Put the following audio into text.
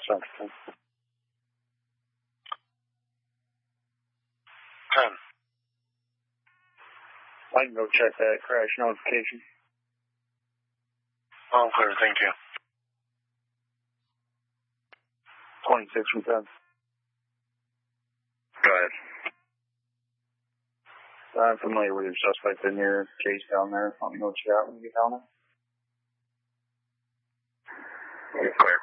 Central. 10. I can go check that crash notification. All clear, thank you. 26 from 10. Go ahead. I'm familiar with your suspect in your case down there. Let me know what you got when you get down there. Clear.